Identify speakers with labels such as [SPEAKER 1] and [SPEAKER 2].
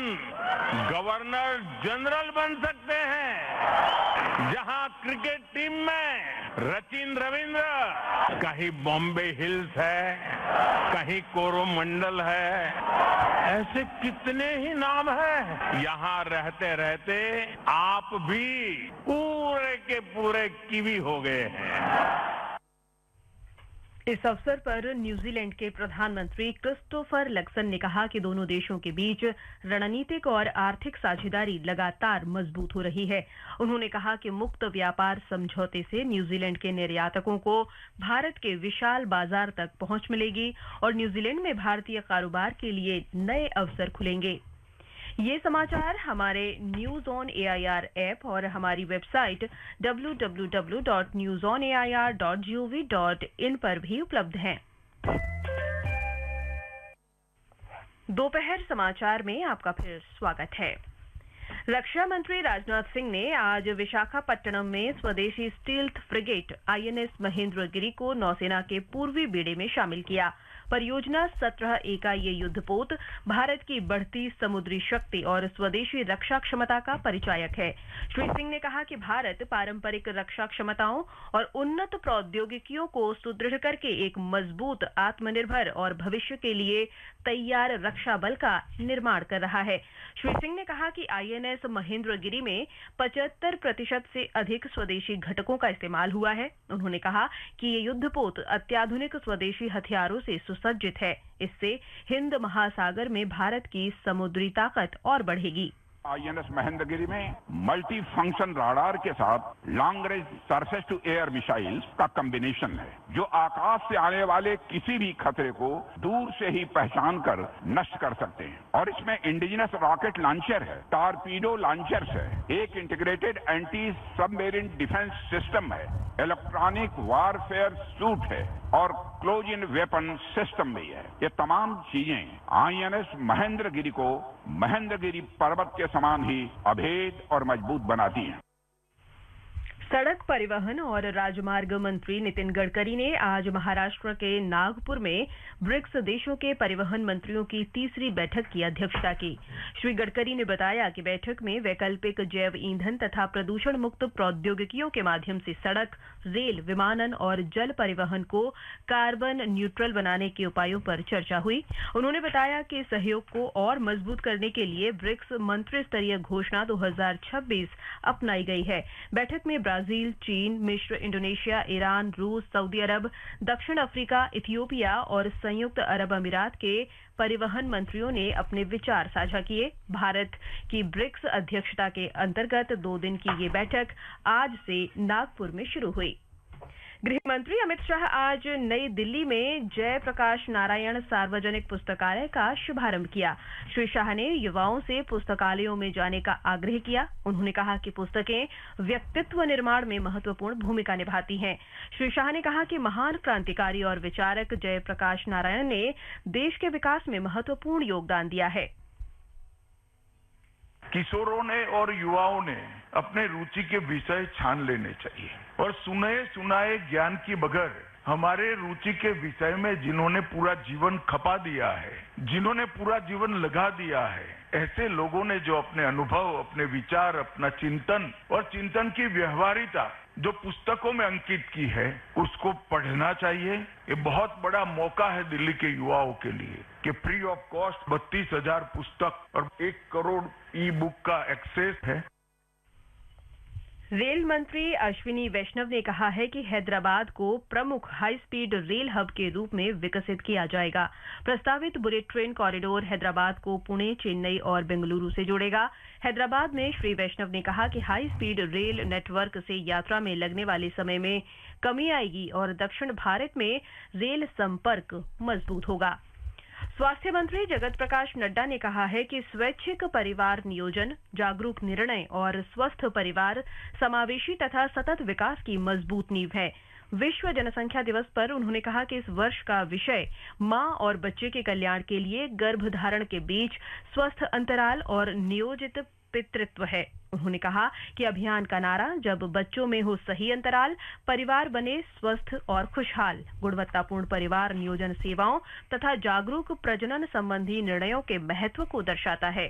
[SPEAKER 1] अपन governor general बन सकते हैं, जहां क्रिकेट टीम में सचिन रविंद्र, कहीं बॉम्बे हिल्स है, कहीं कोरोमंडल है, ऐसे कितने ही नाम हैं। यहाँ रहते रहते आप भी पूरे के पूरे कीवी हो गए हैं।
[SPEAKER 2] इस अवसर पर न्यूजीलैंड के प्रधानमंत्री क्रिस्टोफर लक्सन ने कहा कि दोनों देशों के बीच रणनीतिक और आर्थिक साझेदारी लगातार मजबूत हो रही है। उन्होंने कहा कि मुक्त व्यापार समझौते से न्यूजीलैंड के निर्यातकों को भारत के विशाल बाजार तक पहुंच मिलेगी और न्यूजीलैंड में भारतीय कारोबार के लिए नए अवसर खुलेंगे। ये समाचार हमारे न्यूज ऑन एआईआर ऐप और हमारी वेबसाइट www.newsonair.gov.in पर भी उपलब्ध हैं। दोपहर समाचार में आपका फिर स्वागत है। रक्षा मंत्री राजनाथ सिंह ने आज विशाखापट्टनम में स्वदेशी स्टील्थ फ्रिगेट आईएनएस महेंद्रगिरी को नौसेना के पूर्वी बेड़े में शामिल किया। परियोजना 17 इकाई युद्धपोत भारत की बढ़ती समुद्री शक्ति और स्वदेशी रक्षा क्षमता का परिचायक है। श्री सिंह ने कहा कि भारत पारंपरिक रक्षा क्षमताओं और उन्नत प्रौद्योगिकियों को सुदृढ़ करके एक मजबूत, आत्मनिर्भर और भविष्य के लिए तैयार रक्षा बल का निर्माण कर रहा है। श्री सिंह ने कहा कि आईएनएस महेंद्रगिरी में 75% से अधिक स्वदेशी घटकों का इस्तेमाल हुआ है। उन्होंने कहा कि ये युद्धपोत अत्याधुनिक स्वदेशी हथियारों से सुसज्जित है। इससे हिंद महासागर में भारत की समुद्री ताकत और बढ़ेगी।
[SPEAKER 3] आईएनएस महेंद्रगिरी में मल्टी फंक्शन राडार के साथ long range surface to air missiles का कॉम्बिनेशन है, जो आकाश से आने वाले किसी भी खतरे को दूर से ही पहचान कर नष्ट कर सकते हैं। और इसमें इंडिजिनस रॉकेट लॉन्चर है, टॉर्पीडो लॉन्चर्स है, एक integrated anti submarine defence system है, इलेक्ट्रॉनिक वारफेयर सूट है और क्लोज इन वेपन सिस्टम भी है। ये तमाम चीजें आईएनएस महेंद्रगिरी को महेंद्रगिरी पर्वत के समान ही अभेद और मजबूत बनाती हैं।
[SPEAKER 2] सड़क परिवहन और राजमार्ग मंत्री नितिन गडकरी ने आज महाराष्ट्र के नागपुर में ब्रिक्स देशों के परिवहन मंत्रियों की तीसरी बैठक की अध्यक्षता की। श्री गडकरी ने बताया कि बैठक में वैकल्पिक जैव ईंधन तथा प्रदूषण मुक्त प्रौद्योगिकियों के माध्यम से सड़क, रेल, विमानन और जल परिवहन को कार्बन न्यूट्रल बनाने के उपायों पर चर्चा हुई। उन्होंने बताया कि सहयोग को और मजबूत करने के लिए ब्रिक्स मंत्री स्तरीय घोषणा 2026 अपनाई गई है। बैठक में ब्राजील, चीन, मिस्र, इंडोनेशिया, ईरान, रूस, सऊदी अरब, दक्षिण अफ्रीका, इथियोपिया और संयुक्त अरब अमीरात के परिवहन मंत्रियों ने अपने विचार साझा किए। भारत की ब्रिक्स अध्यक्षता के अंतर्गत 2 दिन की ये बैठक आज से नागपुर में शुरू हुई। गृह मंत्री अमित शाह आज नई दिल्ली में जयप्रकाश नारायण सार्वजनिक पुस्तकालय का शुभारंभ किया। श्री शाह ने युवाओं से पुस्तकालयों में जाने का आग्रह किया। उन्होंने कहा कि पुस्तकें व्यक्तित्व निर्माण में महत्वपूर्ण भूमिका निभाती हैं। श्री शाह ने कहा कि महान क्रांतिकारी और विचारक जयप्रकाश नारायण ने देश के विकास में महत्वपूर्ण योगदान दिया है।
[SPEAKER 4] किशोरों ने और युवाओं ने अपने रुचि के विषय छान लेने चाहिए और सुने सुनाए ज्ञान की बगैर हमारे रुचि के विषय में जिन्होंने पूरा जीवन खपा दिया है, जिन्होंने पूरा जीवन लगा दिया है, ऐसे लोगों ने जो अपने अनुभव, अपने विचार, अपना चिंतन और चिंतन की व्यवहारिता जो पुस्तकों में अंकित की है, उसको पढ़ना चाहिए। ये बहुत बड़ा मौका है दिल्ली के युवाओं के लिए कि फ्री ऑफ कॉस्ट 32,000 पुस्तक और 1 करोड़ ई बुक का एक्सेस है।
[SPEAKER 2] रेल मंत्री अश्विनी वैष्णव ने कहा है कि हैदराबाद को प्रमुख हाई स्पीड रेल हब के रूप में विकसित किया जाएगा। प्रस्तावित बुलेट ट्रेन कॉरिडोर हैदराबाद को पुणे, चेन्नई और बेंगलुरु से जोड़ेगा। हैदराबाद में श्री वैष्णव ने कहा कि हाई स्पीड रेल नेटवर्क से यात्रा में लगने वाले समय में कमी आएगी और दक्षिण भारत में रेल संपर्क मजबूत होगा। स्वास्थ्य मंत्री जगत प्रकाश नड्डा ने कहा है कि स्वैच्छिक परिवार नियोजन, जागरूक निर्णय और स्वस्थ परिवार समावेशी तथा सतत विकास की मजबूत नींव है। विश्व जनसंख्या दिवस पर उन्होंने कहा कि इस वर्ष का विषय मां और बच्चे के कल्याण के लिए गर्भधारण के बीच स्वस्थ अंतराल और नियोजित पितृत्व है। उन्होंने कहा कि अभियान का नारा जब बच्चों में हो सही अंतराल, परिवार बने स्वस्थ और खुशहाल, गुणवत्तापूर्ण परिवार नियोजन सेवाओं तथा जागरूक प्रजनन संबंधी निर्णयों के महत्व को दर्शाता है।